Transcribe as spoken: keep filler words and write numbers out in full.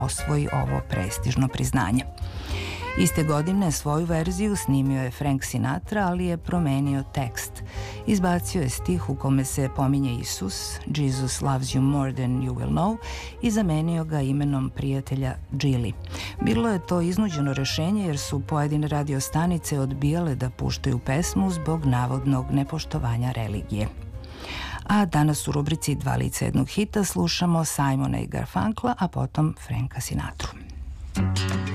osvoji ovo prestižno priznanje. Iste godine svoju verziju snimio je Frank Sinatra, ali je promenio tekst. Izbacio je stih u kome se pominje Isus, Jesus loves you more than you will know, i zamenio ga imenom prijatelja Gilly. Bilo je to iznuđeno rešenje jer su pojedine radio stanice odbijale da puštaju pesmu zbog navodnog nepoštovanja religije. A danas u rubrici Dva lica jednog hita slušamo Simona i Garfunkla, a potom Franka Sinatru.